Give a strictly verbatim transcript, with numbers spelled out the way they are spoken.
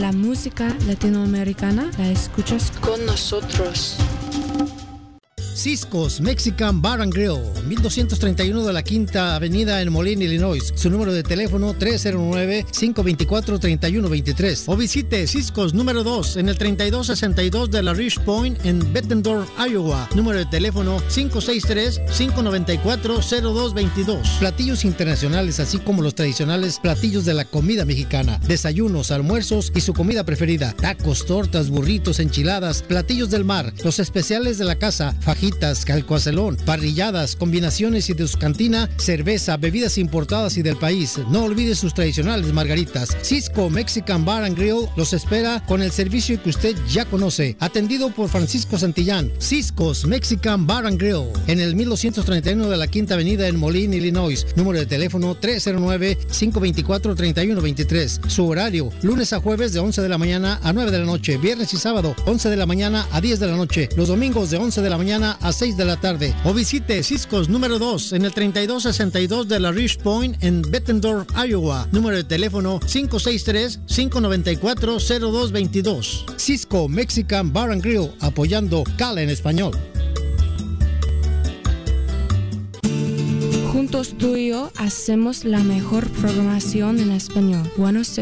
la música latinoamericana la escuchas con nosotros. Cisco's Mexican Bar and Grill, mil doscientos treinta y uno de la Quinta Avenida en Moline, Illinois. Su número de teléfono tres cero nueve, cinco dos cuatro, tres uno dos tres. O visite Cisco's número dos en el treinta y dos sesenta y dos de la Rich Point en Bettendorf, Iowa. Número de teléfono cinco seis tres, cinco nueve cuatro, cero dos dos dos. Platillos internacionales, así como los tradicionales platillos de la comida mexicana. Desayunos, almuerzos y su comida preferida. Tacos, tortas, burritos, enchiladas, platillos del mar, los especiales de la casa, fajitas, calcoacelón, parrilladas, combinaciones y de su cantina, cerveza, bebidas importadas y del país. No olvide sus tradicionales margaritas. Cisco Mexican Bar and Grill los espera con el servicio que usted ya conoce. Atendido por Francisco Santillán. Cisco's Mexican Bar and Grill en el mil doscientos treinta y uno de la Quinta Avenida en Moline, Illinois. Número de teléfono tres cero nueve, cinco dos cuatro, tres uno dos tres. Su horario, lunes a jueves de once de la mañana a nueve de la noche. Viernes y sábado, once de la mañana a diez de la noche. Los domingos de once de la mañana a seis de la tarde. O visite Cisco's número dos en el treinta y dos sesenta y dos de la Rich Point en Bettendorf, Iowa. Número de teléfono cinco seis tres, cinco nueve cuatro, cero dos dos dos. Cisco Mexican Bar and Grill, apoyando Cala en español. Juntos tú y yo hacemos la mejor programación en español. Buenos